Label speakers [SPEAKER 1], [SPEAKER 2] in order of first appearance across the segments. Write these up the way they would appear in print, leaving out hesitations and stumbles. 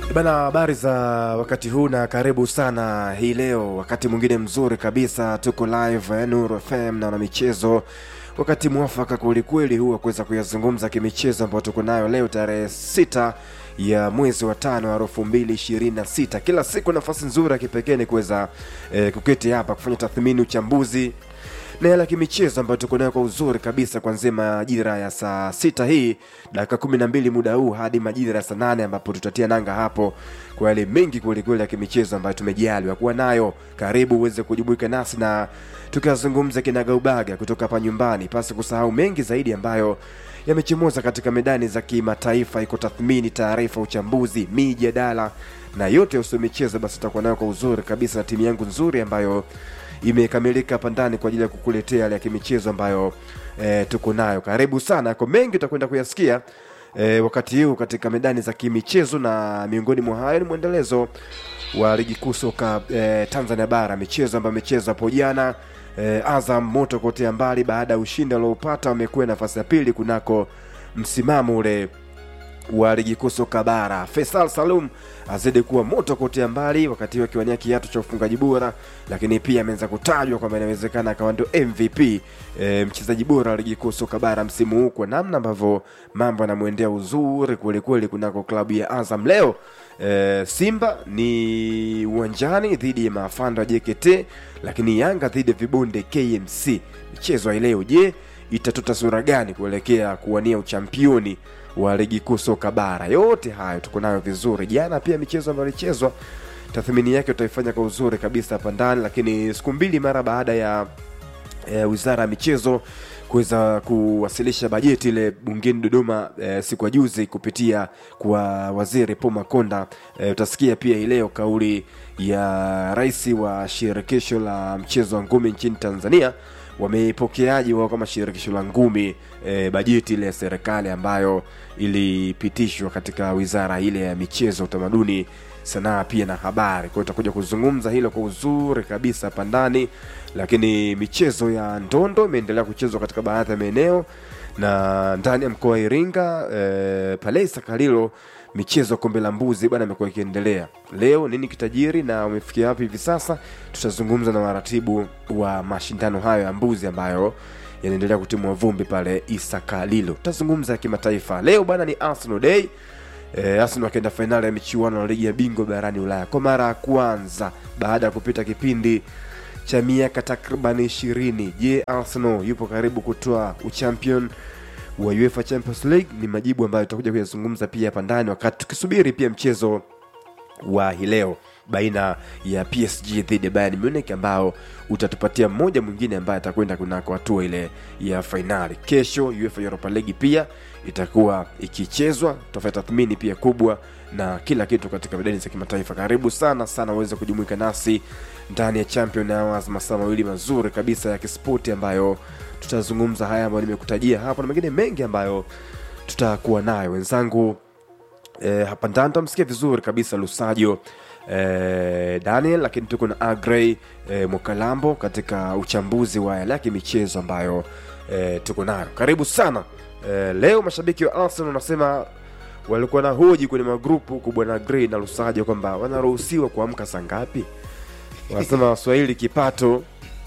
[SPEAKER 1] Bana, habari za wakati huu na karibu sana hii leo, wakati mwingine mzuri kabisa, tuko live Nuru FM na michezo, wakati mwafaka kweli huu kuweza kuyazungumza kimichezo ambayo tuko nayo leo tarehe 6 ya mwezi wa 5 2026. Kila siku nafasi nzuri ya kipekee ni kuweza kuketi hapa kufanya tathmini, uchambuzi na yale kimichezo ambayo tuko nayo kwa uzuri kabisa, kuanzia majira ya saa 6 hii dakika 12 muda huu hadi majira ya saa 8 ambapo tutatia nanga hapo kwa yale mengi kweli ya kimichezo ambayo tumejaliwa kuwa nayo. Karibu uweze kujumuika nasi na tukazungumza kinagaubaga kutoka hapa nyumbani, pasi kusahau mengi zaidi ambayo yamechomoza katika medani za kimataifa, iko tathmini, taarifa, uchambuzi, mijadala na yote ya michezo. Basi tutakuwa nayo kwa uzuri kabisa na timu yangu nzuri ambayo imekamilika hapa ndani kwa ajili ya kukuletea yale ya kimichezo ambayo tuko nayo. Karibu sana, kwa mengi utakwenda kuyasikia wakati huu katika medani za kimichezo, na miongoni mwa hayo ni muendelezo wa ligi kuu soka Tanzania bara, michezo ambayo imechezwa hapo jana. Azam moto kotea mbali baada ya ushindi aliopata, wamekuwa nafasi ya pili kunako msimamo ule wa ligi kuu soka bara. Faisal Salum azidi kuwa moto kotea mbali wakati akiwania kiatu cha ufungaji bora, lakini pia ameanza kutajwa kwamba inawezekana akawa ndio MVP, mchezaji bora wa ligi kuu soka bara msimu huu, kwa namna ambavyo mambo yanamuendea uzuri kweli kunako klabu ya Azam. Leo Simba ni uwanjani dhidi ya Mafanda JKT, lakini Yanga dhidi ya Vibonde KMC. Michezo ya leo, je, itatuta sura gani kuelekea kuwania uchampioni wa ligi kuu soka bara? Yote hayo tuko nayo vizuri. Jana pia michezo ambayo ilichezwa, tathmini yake utaifanya kwa uzuri kabisa hapa ndani, lakini siku mbili mara baada ya Wizara ya Michezo kuweza kuwasilisha bajeti ile bungeni Dodoma siku ya juzi kupitia kwa Waziri Paul Makonda, utasikia pia leo kauli ya rais wa shirikisho la mchezo wa ngumi nchini Tanzania. Wamepokeaji wao kama shirikisho la ngumi bajeti ile ya serikali ambayo ilipitishwa katika wizara ile ya michezo, utamaduni, sanaa pia na habari. Kwa hiyo tutakuja kuzungumza hilo kwa uzuri kabisa hapa ndani. Lakini michezo ya ndondo imeendelea kuchezwa katika baadhi ya maeneo na ndani ya mkoa wa Iringa, pale Sakalilo, michezo kombe la mbuzi bwana imekuwa ikiendelea. Leo nini kitajiri na umefikia wapi hivi sasa, tutazungumza na maratibu wa mashindano hayo ya mbuzi ambayo yanaendelea kutimua vumbi pale Isakalilo. Tutazungumza ya kimataifa. Leo bwana ni Arsenal Day. Arsenal wakaenda finali ya michuano ya ligi ya bingwa barani Ulaya kwa mara ya kwanza baada ya kupita kipindi cha miaka takriban 20. Je, Arsenal yupo karibu kutoa uchampion wa UEFA Champions League? Ni majibu ambayo tutakuja kuyazungumza pia hapa ndani, wakati tukisubiri pia mchezo wa leo baina ya PSG dhidi ya Bayern Munich ambao utatupatia mmoja mwingine ambaye atakwenda kunako hatua ile ya finali. Kesho UEFA Europa League pia itakuwa ikichezwa, tutafanya tathmini pia kubwa na kila kitu katika medani za kimataifa. Karibu sana uweze kujumuika nasi ndani ya Champion Hours, masaa mawili mazuri kabisa ya kispoti ambayo tutazungumza haya ambayo nimekutajia hapo na mengine mengi ambayo tutakuwa nayo. Wenzangu hapa ndani tutamsikia vizuri kabisa Lusajo Daniel, lakini tuko na Agrey Mukalambo katika uchambuzi wa yale michezo ambayo tuko nayo. Karibu sana. Leo mashabiki wa Arsenal wanasema walikuwa na hoji kwenye magrupu kubwa na Agrey na Lusajo kwamba wanaruhusiwa kuamka saa ngapi. Wanasema Waswahili kipato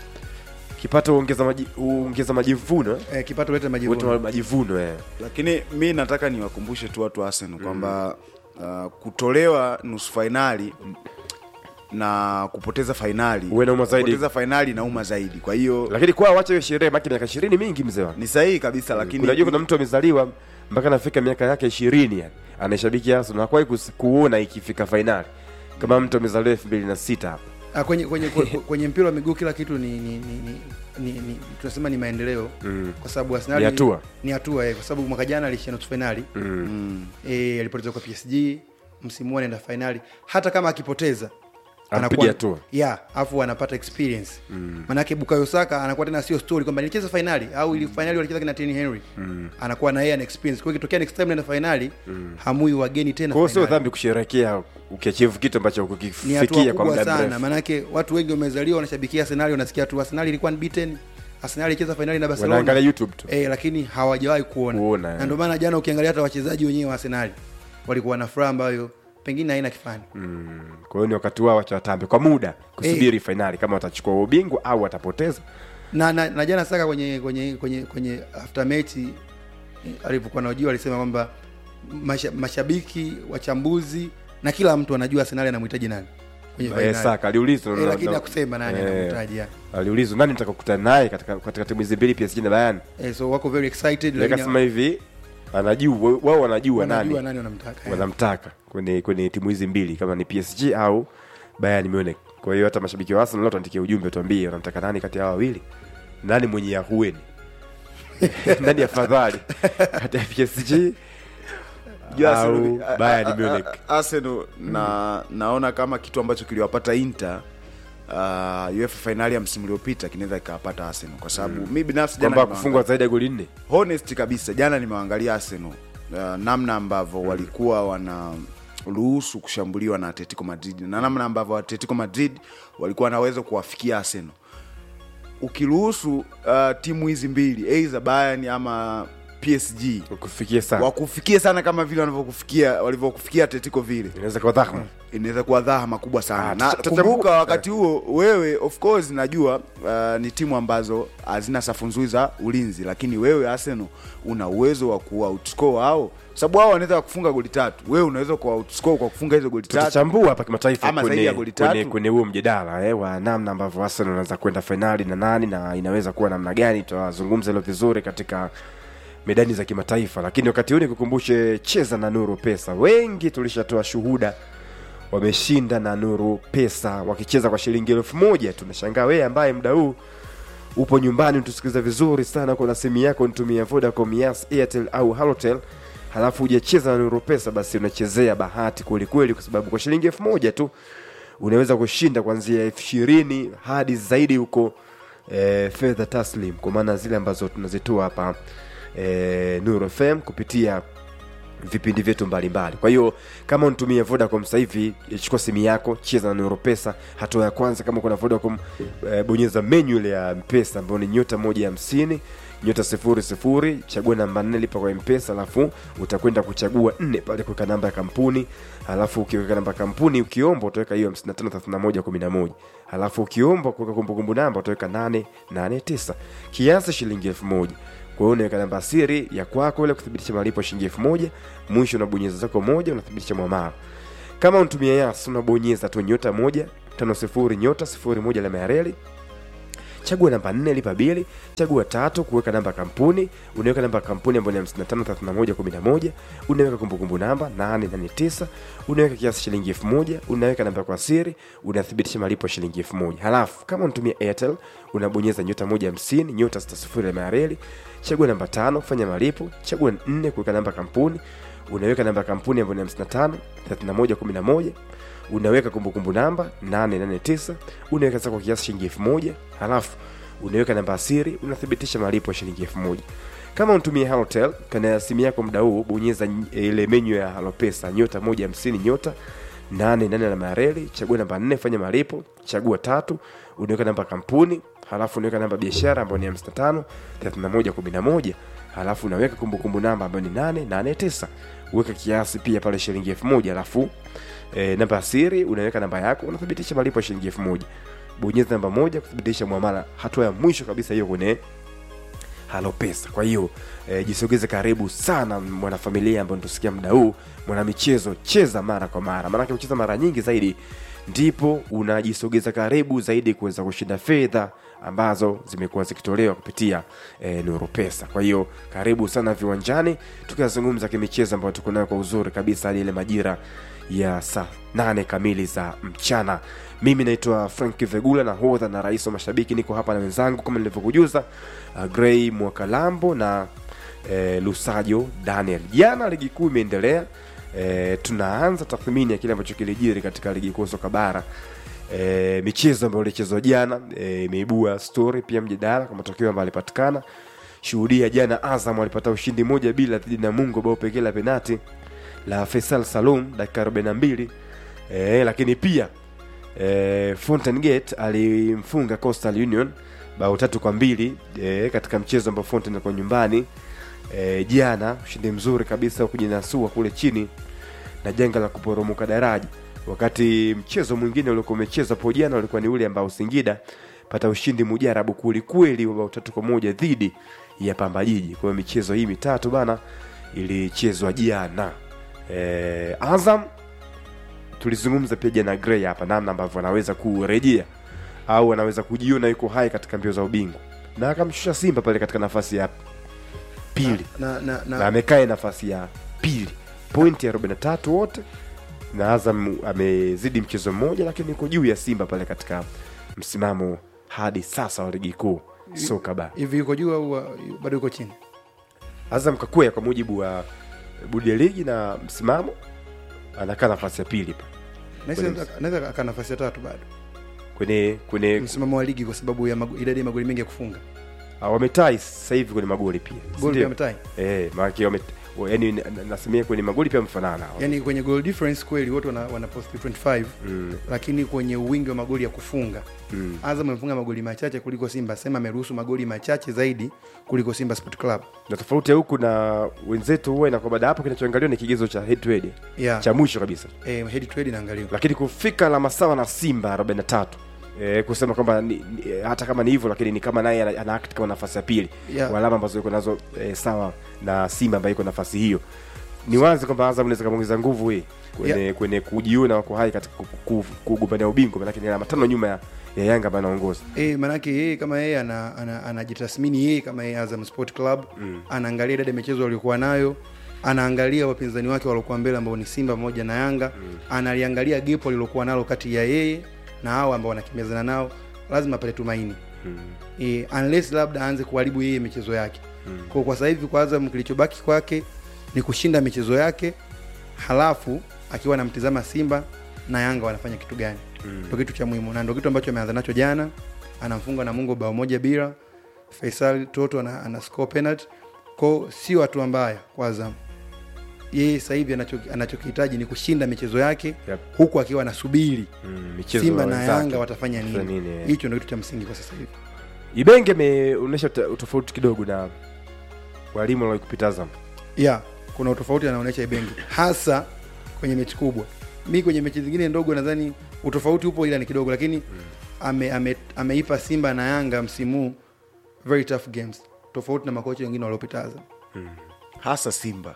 [SPEAKER 1] ongeza majivuno,
[SPEAKER 2] kipato leta majivuno.
[SPEAKER 3] Lakini mimi nataka niwakumbushe tu watu wa Arsenal kwamba kutolewa nusu finali na kupoteza finali, kupoteza finali na uma zaidi. Kwa hiyo
[SPEAKER 1] lakini kwa wacha hiyo sherehe, maki miaka 20 mingi mzee wangu.
[SPEAKER 3] Ni sahihi kabisa, lakini
[SPEAKER 1] unajua kuna mtu amezaliwa mpaka anafika miaka yake 20 yani anashabiki Arsenal, na kwa kuona ikifika finali kama mtu amezaliwa 2006 hapa.
[SPEAKER 2] Kwenye mpira wa miguu kila kitu ni tunasema ni maendeleo, kwa sababu Arsenal ni hatua kwa sababu mwaka jana alishinda nusu finali, alipoteza kwa PSG, msimu huu anaenda finali. Hata kama akipoteza
[SPEAKER 1] anapiga hatua,
[SPEAKER 2] afu anapata experience. Maana yake Bukayo Saka anakuwa tena sio story kwamba nilicheza finali au ile finali walicheza kina Thierry Henry, anakuwa na yeye ana experience. Kwa hiyo kitokea next time na finali hamui wageni tena.
[SPEAKER 1] Kwa hiyo sio dhambi kusherehekea ukiachieve kitu ambacho ukifikia kwa muda mrefu.
[SPEAKER 2] Maana yake watu wengi wamezaliwa wanashabikia Arsenal, wanasikia tu Arsenal ilikuwa unbeaten, Arsenal ilicheza finali na Barcelona,
[SPEAKER 1] wanaangalia YouTube tu
[SPEAKER 2] lakini hawajawahi kuona. Na ndio maana jana ukiangalia hata wachezaji wenyewe wa Arsenal walikuwa na furaha ambayo pengine haina kifani.
[SPEAKER 1] Kwa hiyo ni wakati wao wacha watambe kwa muda kusubiri finali kama watachukua ubingwa au watapoteza.
[SPEAKER 2] Na jana saka kwenye after match alipokuwa anahojiwa alisema kwamba mashabiki, wachambuzi na kila mtu anajua Arsenal anamhitaji nani kwenye finali.
[SPEAKER 1] Saka aliulizwa
[SPEAKER 2] lakini hakusema nani anamhitaji.
[SPEAKER 1] Aliulizwa nani nitakokutana naye katika timu hizi mbili PSG na Bayern.
[SPEAKER 2] So wako very excited,
[SPEAKER 1] lakini akasema hivi anajua wao wanajua nani wanamtaka kwenye timu hizi mbili kama ni PSG au Bayern Munich. Kwa hiyo hata mashabiki wa Arsenal leo tuandikie ujumbe tuambie wanamtaka nani kati ya hao wawili, nani mwenye ahueni nani afadhali kati ya PSG au Bayern Munich.
[SPEAKER 3] Arsenal naona kama kitu ambacho kiliwapata Inter UEFA finali ya msimu uliopita kinaweza ikapata Arsenal kwa sababu mimi binafsi jana
[SPEAKER 1] kwamba kufungwa zaidi ya goli 4.
[SPEAKER 3] Honest kabisa jana nimeangalia Arsenal namna ambavyo walikuwa wana ruhusu kushambuliwa na Atletico Madrid na namna ambavyo Atletico Madrid walikuwa wanaweza kuwafikia Arsenal. Ukiruhusu timu hizi mbili aidha Bayern ama PSG wakufikie sana kama vile walivyokufikia Atletico vile, inaweza kuwa dhahama kubwa sana. Na kumbuka wakati huo wewe of course najua ni timu ambazo hazina safu nzuri za ulinzi, lakini wewe Arsenal una uwezo wa ku-outscore hao, sababu hao wanaweza kufunga goli 3, wewe unaweza ku-outscore kwa kufunga hizo goli 3.
[SPEAKER 1] Tutachambua hapa kimataifa kwenye huo mjadala wa namna ambavyo Arsenal anaweza kwenda finali na nani na inaweza kuwa namna gani. Tutazungumza hilo vizuri katika medani za kimataifa, lakini wakati huu nikukumbushe cheza na Nuru Pesa. Wengi tulishatoa shuhuda wameshinda na Nuru Pesa wakicheza kwa shilingi 1000. Tunashangaa wewe ambaye muda huu upo nyumbani utusikiliza vizuri sana kwa simu yako nitumia Vodacom, Yas, Airtel au Halotel, halafu hujacheza na Nuru Pesa, basi unachezea bahati kweli kweli, kwa sababu kwa shilingi 1000 tu unaweza kushinda kuanzia 20 hadi zaidi huko fedha taslim, kwa maana zile ambazo tunazitoa hapa Nuru FM kupitia vipindi vyetu mbalimbali. Kwa hiyo kama unatumia Vodacom sasa hivi chukua simu yako, cheza na Nuru Pesa. Hatua ya kwanza, kama kuna Vodacom bonyeza menu ile ya M-Pesa ambayo ni *150 *00, chagua namba 4 lipa kwa M-Pesa, alafu utakwenda kuchagua 4 pale kuweka namba ya kampuni, alafu ukiweka namba ya kampuni ukiomba utaweka hiyo 553111, alafu ukiomba kuweka kumbukumbu namba utaweka 889, kiasi shilingi 1000. Kwa hiyo unaweka namba siri ya kwako ile kudhibitisha malipo shilingi 1000, mwisho unabonyeza zako moja unathibitisha muamala. Kama unatumia Yas unabonyeza tu *150 *01 alama ya reli, chagua namba 4 lipa bili, chagua 3 kuweka namba kampuni, unaweka namba kampuni ambayo ni 553111, unaweka kumbukumbu namba 889, unaweka kiasi shilingi 1000, unaweka namba kwa siri, unathibitisha malipo shilingi 1000. Halafu kama unatumia Airtel unabonyeza *150 *60 alama ya reli, chagua namba 5 fanya malipo, chagua 4 kuweka namba kampuni, unaweka namba kampuni ambayo ni 553111, unaweka kumbukumbu namba 889, unaweka zako kiasi shilingi 1000, halafu unaweka namba siri, unathibitisha malipo shilingi 1000. Kama unatumia Halotel kana simu yako muda huu, bonyeza ile menu ya Halo Pesa *150 *88 alama ya reli, chagua namba 4 fanya malipo, chagua 3, unaweka namba kampuni, halafu unaweka namba biashara ambayo ni 553111, halafu unaweka kumbukumbu namba ambayo ni 889, uweka kiasi pia pale shilingi 1000, halafu namba siri unaweka namba yako, unathibitisha malipo shilingi 1000. Bonyeza namba 1 kuthibitisha muamala. Hatua ya mwisho kabisa hiyo kwenye Halo Pesa. Kwa hiyo jisogeze karibu sana mwanafamilia ambaye unatusikia muda huu, mwana michezo, cheza mara kwa mara. Maana ukicheza mara nyingi zaidi ndipo unajisogeza karibu zaidi kuweza kushinda fedha ambazo zimekuwa zikitolewa kupitia Nuru Pesa. Kwa hiyo karibu sana viwanjani tukazungumza kimichezo ambayo tuko nayo kwa uzuri kabisa hadi ile majira ya saa 8 kamili za mchana. Mimi naitwa Frank Vegula na hodha na rais wa mashabiki, niko hapa na wenzangu kama nilivyokujuza Gray Mwakalambo na Lusajo Daniel. Jana ligi kuu imeendelea, tunaanza tathmini ya kile ambacho kilijiri katika ligi kuu soka bara. Michezo ambayo ilichezwa jana imeibua story pia mjadala kwa matokeo ambayo yalipatikana. Shuhudia jana Azam walipata ushindi 1-0 dhidi ya Namungo, bao pekee la penalti la Faisal Salum dakika 42. Lakini pia Fountain Gate alimfunga Coastal Union bao 3-2 katika mchezo ambao Fountain alikuwa nyumbani. Jana ushindi mzuri kabisa kujinasua kule chini na janga la kuporomoka daraja. Wakati mchezo mwingine uliokuwa umechezwa hapo jana ulikuwa ni ule ambao Singida pata ushindi mujarabu kweli wa 3-1 dhidi ya Pamba Jiji. Kwa hiyo michezo hii mitatu bana ilichezwa jana. Azam tulizungumza pia jana Gray hapa namna ambavyo anaweza kurejea au anaweza kujiona yuko hai katika mbio za ubingwa, na akamshusha Simba pale katika nafasi ya pili na amekaa nafasi ya pili, pointi ya 43 wote, na Azam amezidi mchezo mmoja lakini yuko juu ya Simba pale katika msimamo hadi sasa wa ligi kuu soka ba.
[SPEAKER 2] Hivi yuko juu au bado yuko chini?
[SPEAKER 1] Azam kakwea kwa mujibu wa bodi ya ligi na msimamo anakaa nafasi ya pili pa.
[SPEAKER 2] Naweza aka nafasi ya tatu bado
[SPEAKER 1] kwenye
[SPEAKER 2] msimamo wa ligi kwa sababu ya idadi ya magoli mengi ya kufunga.
[SPEAKER 1] Wametai sasa hivi kwenye magoli pia.
[SPEAKER 2] Goli pia wametai.
[SPEAKER 1] Maana yani nasemea kwenye magoli pia mfanana.
[SPEAKER 2] Yani kwenye goal difference kweli wote wana post 25 lakini kwenye wingi wa magoli ya kufunga Azam amefunga magoli machache kuliko Simba, sema ameruhusu magoli machache zaidi kuliko Simba Sport Club.
[SPEAKER 1] Na tofauti huku na wenzetu huwa inakuwa baada hapo kinachoangaliwa ni kigezo cha head to head. Cha mwisho kabisa.
[SPEAKER 2] Head to head inaangaliwa.
[SPEAKER 1] Lakini kufika alama sawa na Simba 43. Kusema kwamba hata kama ni hivyo lakini ni kama naye ana act kama nafasi ya pili kwa alama ambazo yuko nazo sawa na Simba ambaye yuko nafasi hiyo. Ni wazi kwamba Azam anaweza kumuongeza nguvu hii kwenye kujiona wako hai katika kugombania ubingwa, maana ni alama 5 nyuma ya Yanga ambaye anaongoza.
[SPEAKER 2] Maana yeye kama yeye anajitathmini yeye kama yeye Azam Sport Club, anaangalia idadi ya michezo aliyokuwa nayo, anaangalia wapinzani wake waliokuwa mbele ambao ni Simba pamoja na Yanga, analiangalia gap alilokuwa nalo kati ya yeye na hao ambao wanakimbizana nao, lazima pale tumaini. Unless labda aanze kuharibu yeye michezo yake. Kwa sasa hivi kwa Azam kilichobaki kwake ni kushinda michezo yake, halafu akiwa anamtizama Simba na Yanga wanafanya kitu gani. Ndio kitu cha muhimu na ndio kitu ambacho ameanza nacho jana. Anamfunga Namungo bao 1-0. Faisal Toto ana score penalty. Kwa sio watu mbaya kwa Azam. Yeye sasa hivi anachokihitaji ni kushinda michezo yake huku akiwa anasubiri Simba na Yanga watafanya nini. Hicho ndio kitu cha msingi kwa sasa hivi.
[SPEAKER 1] Ibenge ameonyesha utofauti kidogo na walimu waliokupita Azam.
[SPEAKER 2] Kuna utofauti anaonyesha Ibenge hasa kwenye mechi kubwa. Mimi kwenye mechi zingine ndogo nadhani utofauti upo ila ni kidogo, lakini ameipa Simba na Yanga msimu very tough games, tofauti na makocha wengine waliopita Azam.
[SPEAKER 3] Hasa Simba.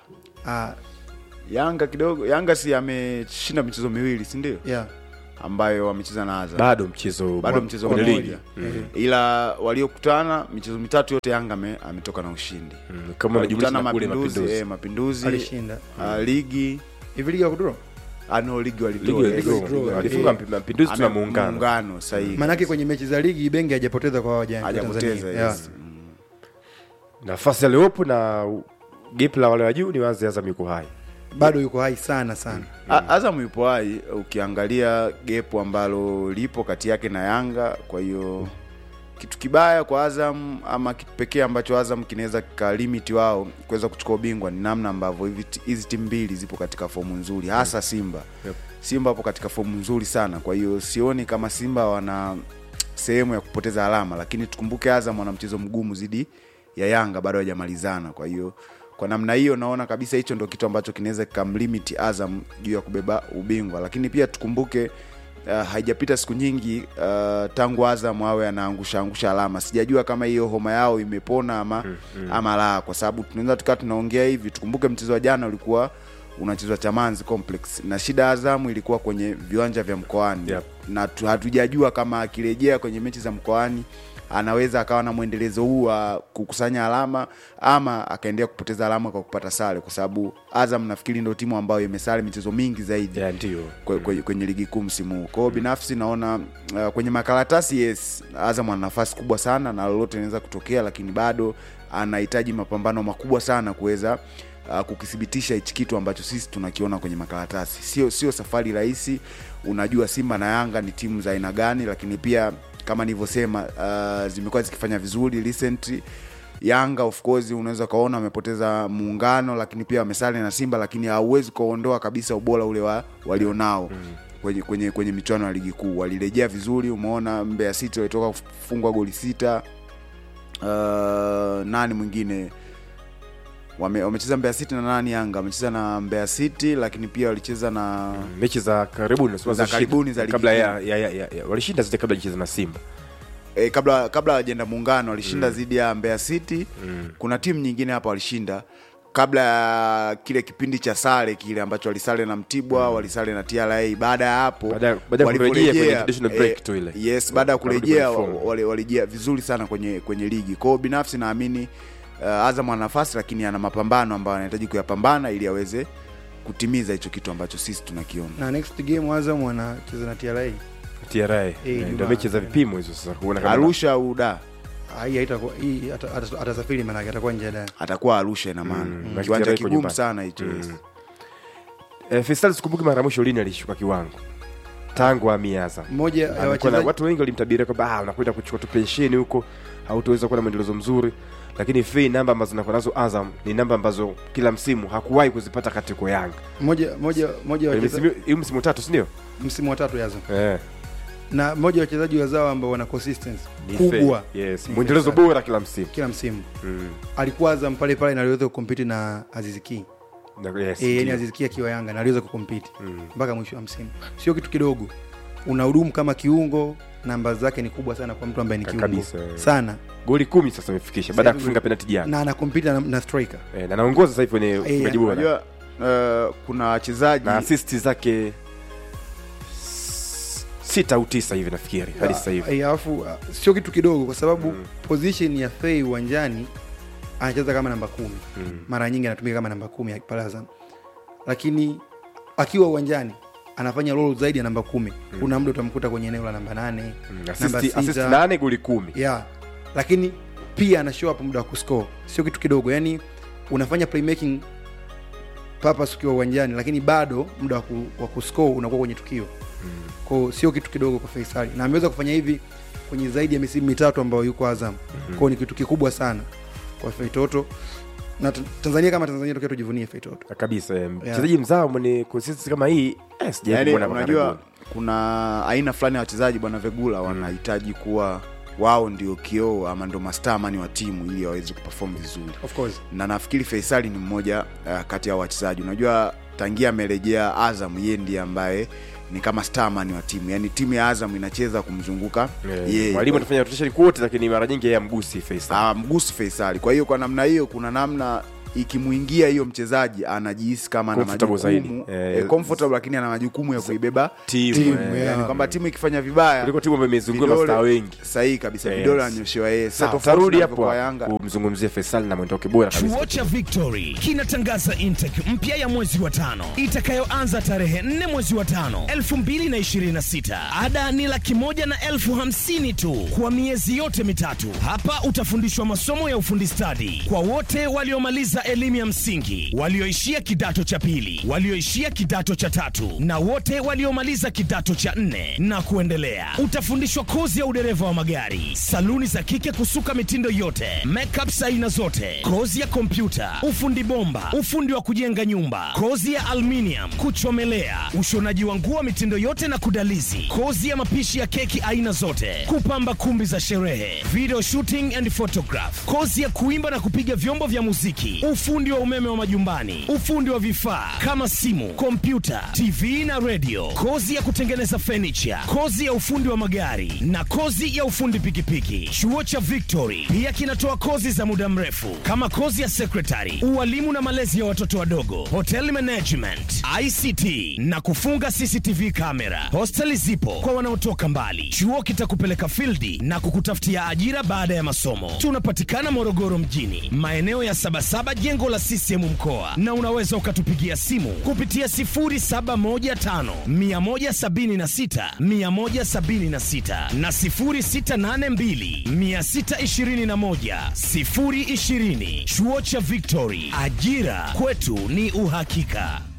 [SPEAKER 3] Yanga kidogo, Yanga si ameshinda michezo miwili, si ndio? Ambayo wamecheza na Azam.
[SPEAKER 1] Bado mchezo
[SPEAKER 3] mmoja. Ila waliokutana michezo mitatu yote Yanga ametoka na ushindi.
[SPEAKER 1] Kama unajumlisha na kule
[SPEAKER 3] Mapinduzi
[SPEAKER 2] alishinda.
[SPEAKER 3] Ligi,
[SPEAKER 2] hivi ligi ya kudraw?
[SPEAKER 3] Ligi walitoa.
[SPEAKER 1] Walifunga Mapinduzi tuna muungano
[SPEAKER 3] sahihi.
[SPEAKER 2] Maana yake kwenye mechi za ligi Ibenge hajapoteza kwa wajanja Tanzania.
[SPEAKER 1] Nafasi aliyopo na gap la wale wa juu ni wazi Azam yuko hai.
[SPEAKER 2] Bado yuko hai sana.
[SPEAKER 3] Azam yupo hai ukiangalia gap ambalo lipo kati yake na Yanga. Kwa hiyo kitu kibaya kwa Azam ama kitu pekee ambacho Azam kinaweza limit wao kuweza kuchukua ubingwa ni namna ambavyo hizi timu mbili zipo katika fomu nzuri, hasa Simba. Simba hapo katika fomu nzuri sana. Kwa hiyo sioni kama Simba wana sehemu ya kupoteza alama, lakini tukumbuke Azam wana mchezo mgumu zidi ya Yanga bado hajamalizana. Kwa hiyo kwa namna hiyo naona kabisa hicho ndio kitu ambacho kinaweza kumlimit Azam juu ya kubeba ubingwa. Lakini pia tukumbuke haijapita siku nyingi tangu Azam awe anaangusha alama. Sijajua kama hiyo homa yao imepona ama la, kwa sababu tunaweza tukaa tunaongea hivi. Tukumbuke mchezo wa jana ulikuwa unachezwa Chamanzi Complex na shida Azam ilikuwa kwenye viwanja vya mkoani. Na hatujajua kama akirejea kwenye mechi za mkoani anaweza akawa na muendelezo huu wa kukusanya alama ama akaendelea kupoteza alama kwa kupata sare, kwa sababu Azam nafikiri ndio timu ambayo imesare michezo mingi zaidi kwenye ligi kuu msimu huu. Kwa hiyo binafsi naona kwenye makaratasi Azam ana nafasi kubwa sana na lolote linaweza kutokea, lakini bado anahitaji mapambano makubwa sana kuweza kukithibitisha hichi kitu ambacho sisi tunakiona kwenye makaratasi. Sio safari rahisi. Unajua Simba na Yanga ni timu za aina gani, lakini pia kama nilivyosema zimekuwa zikifanya vizuri recently. Yanga of course unaweza kaona wamepoteza muungano, lakini pia wamesali na Simba, lakini hauwezi kuondoa kabisa ubora ule walionao kwenye michuano ya ligi kuu. Walirejea vizuri, umeona Mbeya City walitoka kufungwa goli 6. Nani mwingine wamecheza Mbeya City na nani Yanga wamecheza na Mbeya City, lakini pia walicheza na
[SPEAKER 1] mechi za karibuni
[SPEAKER 3] za
[SPEAKER 1] kabla ya walishinda zile kabla ya na Simba.
[SPEAKER 3] Kabla ajenda muungano walishinda dhidi ya Mbeya City. Kuna timu nyingine hapa walishinda kabla ya kile kipindi cha sare kile ambacho walisale na Mtibwa, walisale na TRA. Baada ya hapo
[SPEAKER 1] walirejea kwenye traditional break tu ile.
[SPEAKER 3] Yes, baada ya kurejea walijia vizuri sana kwenye ligi. Kwa hiyo binafsi naamini Azam ana nafasi, lakini ana mapambano ambayo anahitaji kuyapambana ili aweze kutimiza hicho kitu ambacho sisi tunakiona.
[SPEAKER 2] Na next game Azam wanacheza na TRA.
[SPEAKER 1] Ndio mechi za vipimo hizo sasa kuona kama
[SPEAKER 3] Arusha au Da.
[SPEAKER 2] Hii atasafiri maana yake atakuwa nje da.
[SPEAKER 3] Atakuwa Arusha ina maana. Kiwanja kigumu sana hicho.
[SPEAKER 1] Faisal sikumbuki mara mwisho lini alishuka kiwango. Tangu amiaza.
[SPEAKER 2] Mmoja ya wachezaji
[SPEAKER 1] watu wengi walimtabiria kwamba unakwenda kuchukua tu pensheni huko, hautaweza kuwa na maendelezo mzuri. Lakini fee namba ambazo zinakuwa nazo Azam ni namba ambazo kila msimu hakuwahi kuzipata katika Yanga.
[SPEAKER 2] Moja
[SPEAKER 1] wa msimu 3 si ndio?
[SPEAKER 2] Msimu wa 3 Azam. Na mmoja wa wachezaji wazao ambao wana consistency kubwa.
[SPEAKER 1] Yes, mwendelezo bora kila msimu.
[SPEAKER 2] Alikuwa Azam pale na aliweza kucompete na Aziz Ki. Ni Aziz Ki akiwa Yanga na aliweza kucompete mpaka mwisho wa msimu. Sio kitu kidogo. Unahudumu kama kiungo, namba zake ni kubwa sana kwa mtu ambaye ni kiungo sana.
[SPEAKER 1] Goli 10 sasa amefikisha baada ya kufunga penalty jana.
[SPEAKER 2] Na anacompete na striker.
[SPEAKER 1] Na anaongoza sasa hivi kwenye ufungaji bora.
[SPEAKER 3] Unajua kuna wachezaji
[SPEAKER 1] na assist zake 6 au 9 hivi nafikiri hadi sasa hivi.
[SPEAKER 2] Alafu sio kitu kidogo kwa sababu position ya Fei uwanjani anacheza kama namba 10. Mara nyingi anatumika kama namba 10 ya Azam. Lakini akiwa uwanjani anafanya role zaidi ya namba 10. Kuna muda utamkuta kwenye eneo la namba 8,
[SPEAKER 1] assist 8 goli 10.
[SPEAKER 2] Lakini pia ana show up muda wa kuscore. Sio kitu kidogo. Yaani unafanya playmaking purpose ukiwa uwanjani, lakini bado muda wa kuscore unakuwa kwenye tukio. Kwa sio kitu kidogo kwa Faisal. Na ameweza kufanya hivi kwenye zaidi ya misimu 3 ambayo yuko Azam. Kwa ni kitu kikubwa sana kwa Faitoto. Na Tanzania kama Tanzania tokea tujivunie Faitoto.
[SPEAKER 1] Kabisa. Mchezaji mzao mwenye consistency kama hii,
[SPEAKER 3] sijaona. Unajua kuna aina fulani ya wachezaji bwana Vegula wanahitaji kuwa wao ndio kioo ama ndio masterman wa timu ili waweze kuperform vizuri.
[SPEAKER 2] Of course.
[SPEAKER 3] Na nafikiri Faisal ni mmoja kati ya wachezaji. Unajua tangia amerejea Azam yeye ndiye ambaye ni kama starman wa timu. Yaani timu ya Azam inacheza kumzunguka yeye.
[SPEAKER 1] Mwalimu anafanya rotation quote lakini mara nyingi yeye amgusi Faisal.
[SPEAKER 3] Mgusi Faisal. Kwa hiyo kwa namna hiyo kuna namna ikimuingia hiyo mchezaji anajihisi kama ana majukumu comfortable, lakini ana majukumu ya kuibeba timu. Yaani kwamba timu ikifanya vibaya
[SPEAKER 1] kuliko timu ambayo imezungukwa na mastaa wengi.
[SPEAKER 3] Sahihi kabisa. Vidole ananyoshewa yeye.
[SPEAKER 1] Sasa tarudi hapo kumzungumzia Faisal na mwendo wake bora kabisa.
[SPEAKER 4] Chuo cha Victory kinatangaza intake mpya ya mwezi wa 5 itakayoanza tarehe 4 mwezi wa 5 2026. Ada ni 150,000 tu kwa miezi yote mitatu. Hapa utafundishwa masomo ya ufundi stadi kwa wote waliomaliza elimu ya msingi, walioishia kidato cha pili, walioishia kidato cha 3 na wote waliomaliza kidato cha 4 na kuendelea. Utafundishwa kozi ya udereva wa magari, saluni za kike kusuka mitindo yote, makeup aina zote, kozi ya kompyuta, ufundi bomba, ufundi wa kujenga nyumba, kozi ya aluminium, kuchomelea, ushonaji wa nguo mitindo yote na kudalizi, kozi ya mapishi ya keki aina zote, kupamba kumbi za sherehe, video shooting and photograph, kozi ya kuimba na kupiga vyombo vya muziki, ufundi wa umeme wa majumbani, ufundi wa vifaa kama simu, kompyuta, TV na radio, kozi ya kutengeneza furniture, kozi ya ufundi wa magari na kozi ya ufundi pikipiki. Chuo cha Victory pia kinatoa kozi za muda mrefu kama kozi ya secretary, ualimu na malezi ya watoto wadogo, hotel management, ICT na kufunga CCTV camera. Hosteli zipo kwa wanaotoka mbali. Chuo kitakupeleka fieldi na kukutafutia ajira baada ya masomo. Tunapatikana Morogoro mjini, maeneo ya Sabasaba, jengo la CCM mkoa, na unaweza ukatupigia simu kupitia 0715 176 176 na 0682 621 020. Chuo cha Victory, ajira kwetu ni uhakika.